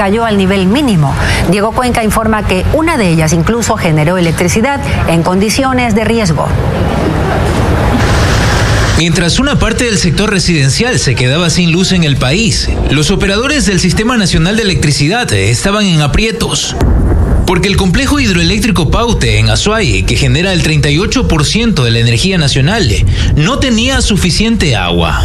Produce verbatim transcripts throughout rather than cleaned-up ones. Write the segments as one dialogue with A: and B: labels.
A: cayó al nivel mínimo. Diego Cuenca informa que una de ellas incluso generó electricidad en condiciones de riesgo.
B: Mientras una parte del sector residencial se quedaba sin luz en el país, los operadores del Sistema Nacional de Electricidad estaban en aprietos. Porque el complejo hidroeléctrico Paute en Azuay, que genera el treinta y ocho por ciento de la energía nacional, no tenía suficiente agua.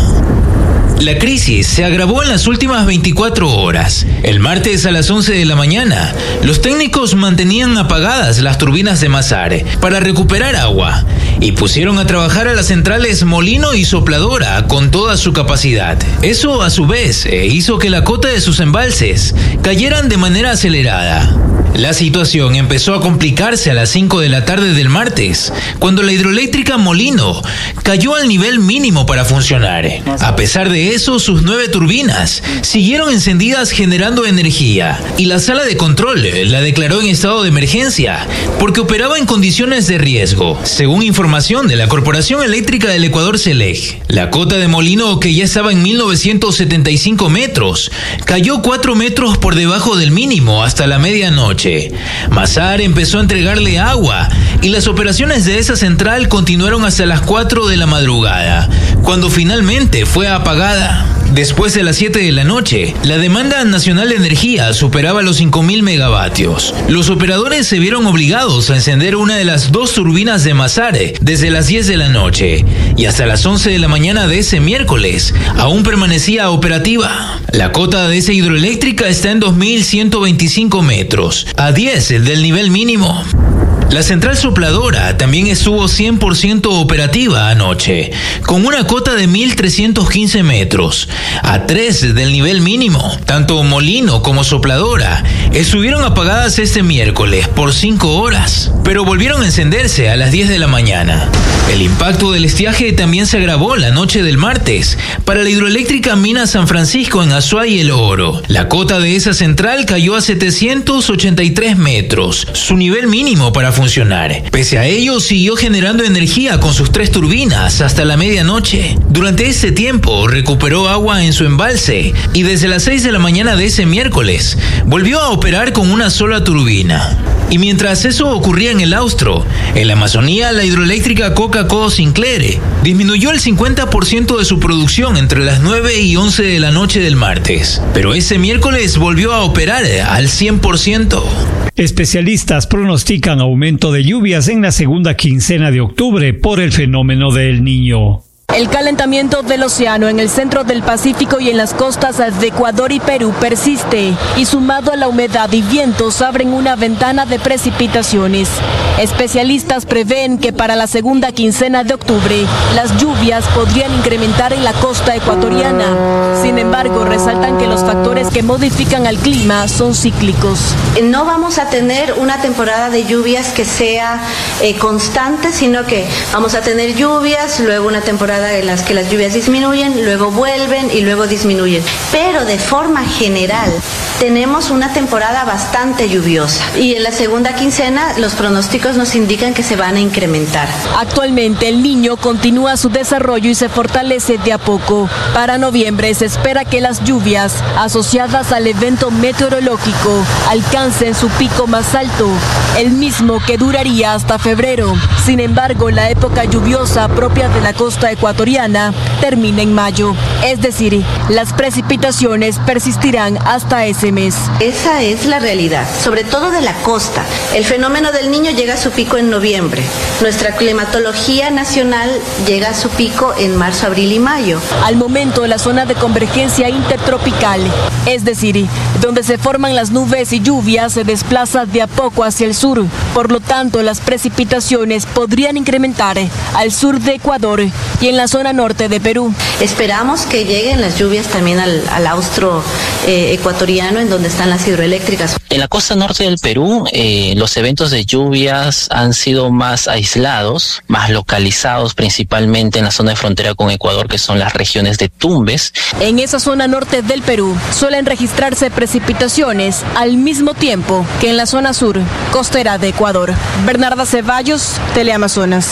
B: La crisis se agravó en las últimas veinticuatro horas. El martes a las once de la mañana, los técnicos mantenían apagadas las turbinas de Masar para recuperar agua y pusieron a trabajar a las centrales Molino y Sopladora con toda su capacidad. Eso, a su vez, hizo que la cota de sus embalses cayeran de manera acelerada. La situación empezó a complicarse a las cinco de la tarde del martes, cuando la hidroeléctrica Molino cayó al nivel mínimo para funcionar. A pesar de eso, sus nueve turbinas siguieron encendidas generando energía, y la sala de control la declaró en estado de emergencia porque operaba en condiciones de riesgo, según información de la Corporación Eléctrica del Ecuador CELEC. La cota de Molino, que ya estaba en mil novecientos setenta y cinco metros, cayó cuatro metros por debajo del mínimo hasta la medianoche. Masar empezó a entregarle agua y las operaciones de esa central continuaron hasta las cuatro de la madrugada, cuando finalmente fue apagada. Después de las siete de la noche, la demanda nacional de energía superaba los cinco mil megavatios. Los operadores se vieron obligados a encender una de las dos turbinas de Masar desde las diez de la noche y hasta las once de la mañana de ese miércoles aún permanecía operativa. La cota de esa hidroeléctrica está en dos mil ciento veinticinco metros, a diez del nivel mínimo. La central Sopladora también estuvo cien por ciento operativa anoche, con una cota de mil trescientos quince metros, a tres del nivel mínimo. Tanto Molino como Sopladora estuvieron apagadas este miércoles por cinco horas, pero volvieron a encenderse a las diez de la mañana. El impacto del estiaje también se agravó la noche del martes para la hidroeléctrica Mina San Francisco en Azuay El Oro. La cota de esa central cayó a setecientos ochenta y tres metros, su nivel mínimo para funcionar. Pese a ello, siguió generando energía con sus tres turbinas hasta la medianoche. Durante ese tiempo, recuperó agua en su embalse y desde las seis de la mañana de ese miércoles, volvió a operar con una sola turbina. Y mientras eso ocurría en el Austro, en la Amazonía, la hidroeléctrica Coca-Cola Sinclair disminuyó el cincuenta por ciento de su producción entre las nueve y once de la noche del martes. Pero ese miércoles volvió a operar al cien por ciento.
C: Especialistas pronostican aumento de lluvias en la segunda quincena de octubre por el fenómeno del Niño.
D: El calentamiento del océano en el centro del Pacífico y en las costas de Ecuador y Perú persiste y sumado a la humedad y vientos abren una ventana de precipitaciones. Especialistas prevén que para la segunda quincena de octubre las lluvias podrían incrementar en la costa ecuatoriana. Sin embargo, resaltan que los factores que modifican al clima son cíclicos.
E: No vamos a tener una temporada de lluvias que sea eh, constante, sino que vamos a tener lluvias, luego una temporada en las que las lluvias disminuyen, luego vuelven y luego disminuyen. Pero de forma general tenemos una temporada bastante lluviosa y en la segunda quincena los pronósticos nos indican que se van a incrementar.
D: Actualmente el Niño continúa su desarrollo y se fortalece de a poco. Para noviembre se espera que las lluvias asociadas al evento meteorológico alcancen su pico más alto, el mismo que duraría hasta febrero. Sin embargo, la época lluviosa propia de la costa ecuatoriana termina en mayo, es decir, las precipitaciones persistirán hasta ese mes.
E: Esa es la realidad, sobre todo de la costa. El fenómeno del Niño llega a su pico en noviembre. Nuestra climatología nacional llega a su pico en marzo, abril y mayo.
D: Al momento, la zona de convergencia intertropical, es decir, donde se forman las nubes y lluvias, se desplaza de a poco hacia el sur. Por lo tanto, las precipitaciones podrían incrementar al sur de Ecuador y en la zona norte de Perú.
E: Esperamos que lleguen las lluvias también al, al austro eh, ecuatoriano, en donde están las hidroeléctricas.
F: En la costa norte del Perú, eh, los eventos de lluvias han sido más aislados, más localizados, principalmente en la zona de frontera con Ecuador, que son las regiones de Tumbes.
D: En esa zona norte del Perú suelen registrarse precipitaciones al mismo tiempo que en la zona sur costera de Ecuador. Bernarda Ceballos, Teleamazonas.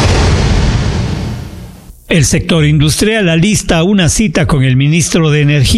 C: El sector industrial alista una cita con el ministro de Energía.